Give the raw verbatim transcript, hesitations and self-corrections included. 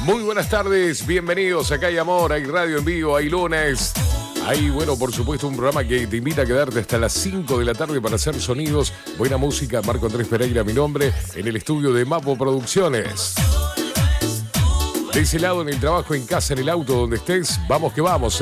Muy buenas tardes, bienvenidos. Acá hay amor, hay radio en vivo, hay lunes. Hay, bueno, por supuesto, un programa que te invita a quedarte hasta las cinco de la tarde para hacer sonidos, buena música. Marco Andrés Pereira, mi nombre, en el estudio de Mapo Producciones. De ese lado, en el trabajo, en casa, en el auto, donde estés, vamos que vamos.